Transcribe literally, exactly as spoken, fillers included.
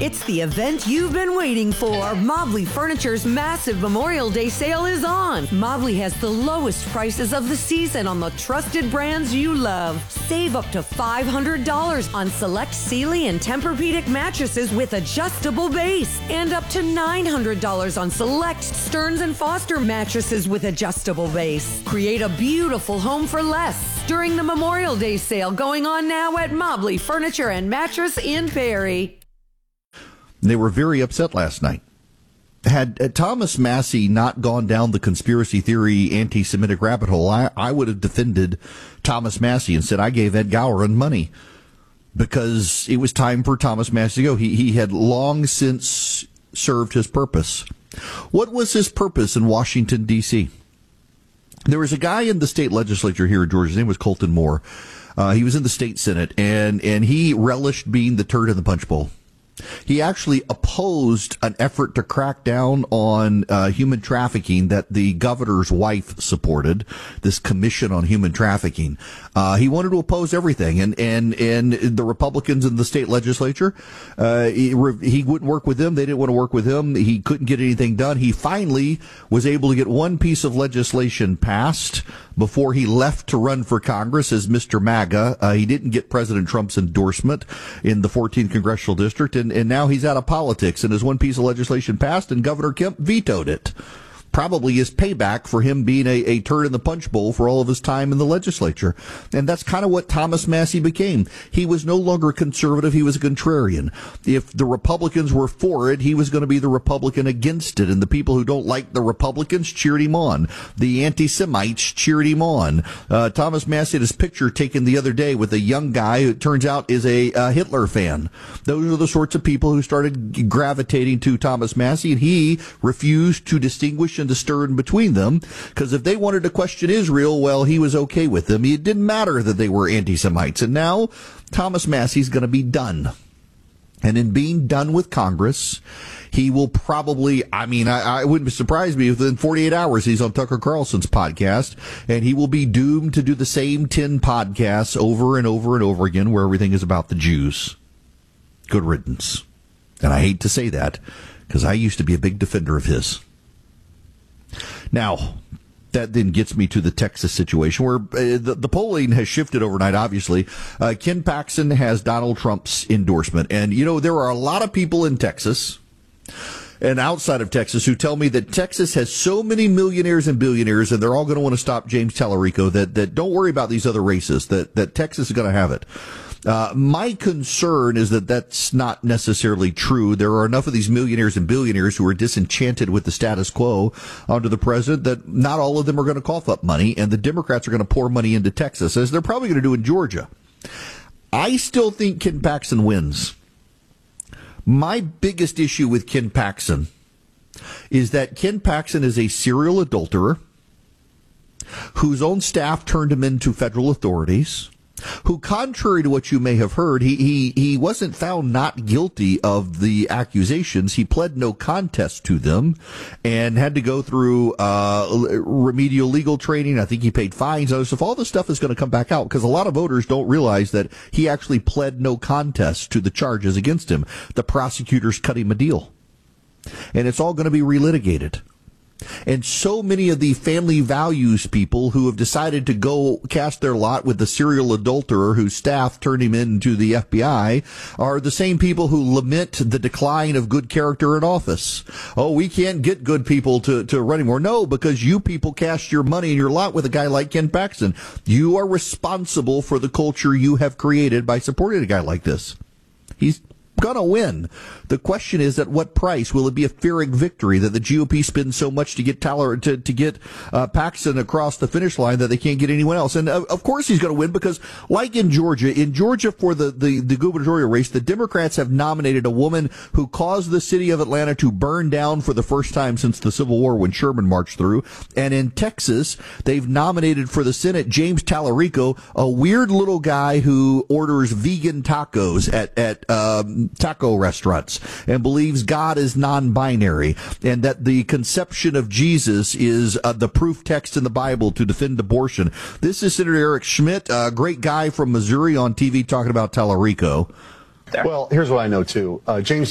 It's the event you've been waiting for. Mobley Furniture's massive Memorial Day sale is on. Mobley has the lowest prices of the season on the trusted brands you love. Save up to five hundred dollars on select Sealy and Tempur-Pedic mattresses with adjustable base, and up to nine hundred dollars on select Stearns and Foster mattresses with adjustable base. Create a beautiful home for less during the Memorial Day sale going on now at Mobley Furniture and Mattress in Perry. They were very upset last night. Had uh, Thomas Massie not gone down the conspiracy theory anti-Semitic rabbit hole, I, I would have defended Thomas Massie and said I gave Ed Gowron money because it was time for Thomas Massie to go. He, he had long since served his purpose. What was his purpose in Washington, D C? There was a guy in the state legislature here in Georgia. His name was Colton Moore. Uh, he was in the state Senate, and, and he relished being the turd in the punch bowl. He actually opposed an effort to crack down on uh, human trafficking that the governor's wife supported, this commission on human trafficking. Uh, he wanted to oppose everything, and, and, and the Republicans in the state legislature, uh, he, he wouldn't work with them. They didn't want to work with him. He couldn't get anything done. He finally was able to get one piece of legislation passed before he left to run for Congress as Mister MAGA. Uh, he didn't get President Trump's endorsement in the fourteenth Congressional District, and, and now he's out of politics, and there's one piece of legislation passed, and Governor Kemp vetoed it. Probably is payback for him being a, a turd in the punch bowl for all of his time in the legislature. And that's kind of what Thomas Massie became. He was no longer conservative. He was a contrarian. If the Republicans were for it, he was going to be the Republican against it. And the people who don't like the Republicans cheered him on. The anti-Semites cheered him on. Uh, Thomas Massie had his picture taken the other day with a young guy who it turns out is a, a Hitler fan. Those are the sorts of people who started gravitating to Thomas Massie, and he refused to distinguish and to stir in between them, because if they wanted to question Israel, well, he was okay with them. It didn't matter that they were anti-Semites. And now Thomas Massie's going to be done. And in being done with Congress, he will probably, I mean, I, I wouldn't surprise me if within forty-eight hours he's on Tucker Carlson's podcast, and he will be doomed to do the same ten podcasts over and over and over again where everything is about the Jews. Good riddance. And I hate to say that, because I used to be a big defender of his. Now, that then gets me to the Texas situation where uh, the, the polling has shifted overnight, obviously. Uh, Ken Paxton has Donald Trump's endorsement. And, you know, there are a lot of people in Texas and outside of Texas who tell me that Texas has so many millionaires and billionaires, and they're all going to want to stop James Tallarico, that, that don't worry about these other races, that, that Texas is going to have it. Uh, my concern is that that's not necessarily true. There are enough of these millionaires and billionaires who are disenchanted with the status quo under the president that not all of them are going to cough up money, and the Democrats are going to pour money into Texas, as they're probably going to do in Georgia. I still think Ken Paxton wins. My biggest issue with Ken Paxton is that Ken Paxton is a serial adulterer whose own staff turned him into federal authorities, who, contrary to what you may have heard, he, he, he wasn't found not guilty of the accusations. He pled no contest to them and had to go through uh, remedial legal training. I think he paid fines. Other stuff. All this stuff is going to come back out because a lot of voters don't realize that he actually pled no contest to the charges against him. The prosecutors cut him a deal. And it's all going to be relitigated. And so many of the family values people who have decided to go cast their lot with the serial adulterer whose staff turned him into the F B I are the same people who lament the decline of good character in office. Oh, we can't get good people to, to run anymore. No, because you people cast your money and your lot with a guy like Ken Paxton. You are responsible for the culture you have created by supporting a guy like this. He's going to win. The question is, at what price? Will it be a Pyrrhic victory that the G O P spends so much to get Taller, to, to get uh, Paxton across the finish line that they can't get anyone else? And uh, of course he's going to win, because like in Georgia, in Georgia for the, the, the gubernatorial race, the Democrats have nominated a woman who caused the city of Atlanta to burn down for the first time since the Civil War when Sherman marched through. And in Texas, they've nominated for the Senate James Tallarico, a weird little guy who orders vegan tacos at, at um, taco restaurants and believes God is non-binary, and that the conception of Jesus is uh, the proof text in the Bible to defend abortion. This is Senator Eric Schmidt, a great guy from Missouri, on T V talking about Tallarico. Well, here's what I know, too. Uh, James